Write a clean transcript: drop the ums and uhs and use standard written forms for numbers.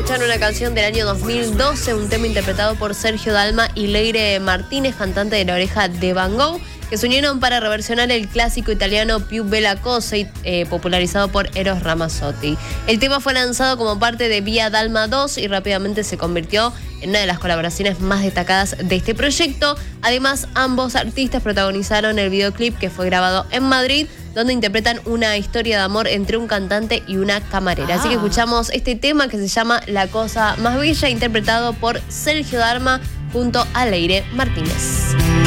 escuchar una canción del año 2012, un tema interpretado por Sergio Dalma y Leire Martínez, cantante de La Oreja de Van Gogh, que se unieron para reversionar el clásico italiano Più bella cosa, popularizado por Eros Ramazzotti. El tema fue lanzado como parte de Via Dalma 2 y rápidamente se convirtió en una de las colaboraciones más destacadas de este proyecto. Además, ambos artistas protagonizaron el videoclip, que fue grabado en Madrid, donde interpretan una historia de amor entre un cantante y una camarera. Así que escuchamos este tema que se llama La Cosa Más Bella, interpretado por Sergio Dalma junto a Leire Martínez.